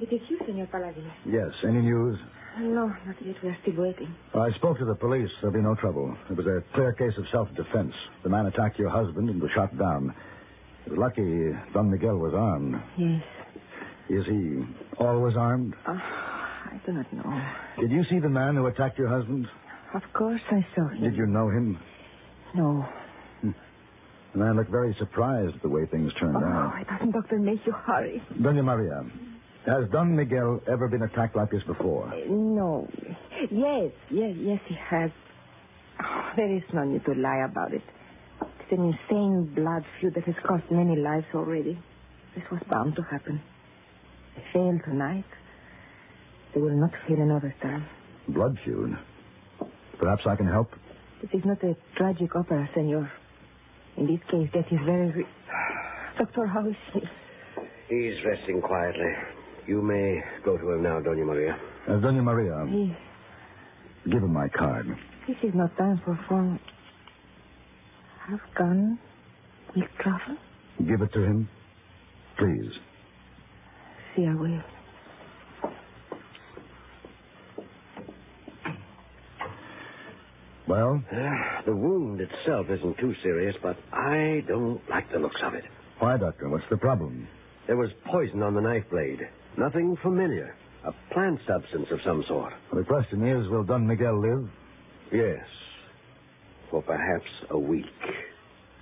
It is you, Senor Paladino. Yes. Any news? No, not yet. We are still waiting. I spoke to the police. There'll be no trouble. It was a clear case of self-defense. The man attacked your husband and was shot down. It was lucky Don Miguel was armed. Yes. Is he always armed? I do not know. Did you see the man who attacked your husband? Of course I saw him. Did you know him? No. The man looked very surprised at the way things turned out. Why doesn't Doctor make you hurry? Doña Maria, has Don Miguel ever been attacked like this before? No. Yes, he has. There is no need to lie about it. It's an insane blood feud that has cost many lives already. This was bound to happen. They failed tonight. They will not fail another time. Blood feud? Perhaps I can help? It is not a tragic opera, senor. In this case, death is very... Doctor, how is he? He's resting quietly. You may go to him now, Doña Maria. Doña Maria, give him my card. This is not time for fun. Have gun with travel? Give it to him, please. See, I will. Well? The wound itself isn't too serious, but I don't like the looks of it. Why, Doctor? What's the problem? There was poison on the knife blade. Nothing familiar. A plant substance of some sort. Well, the question is, will Don Miguel live? Yes. For perhaps a week.